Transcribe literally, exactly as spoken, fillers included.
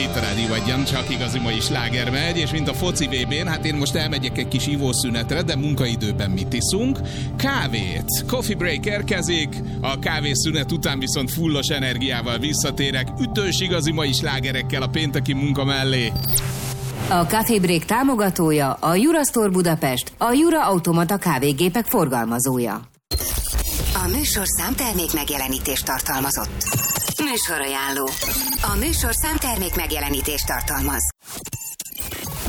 Itt a Rádió Egyen csak igazi mai sláger megy, és mint a foci vé bén, hát én most elmegyek egy kis ivószünetre, de munkaidőben mit iszunk? Kávét. Coffee break érkezik, a kávészünet után viszont fullos energiával visszatérek, ütős igazi mai slágerekkel a pénteki munka mellé. A Coffee Break támogatója a Jura Store Budapest, a Jura Automata kávégépek forgalmazója. A műsorszám termék megjelenítést tartalmazott. Műsorajánló. A műsorszám termék megjelenítést tartalmaz.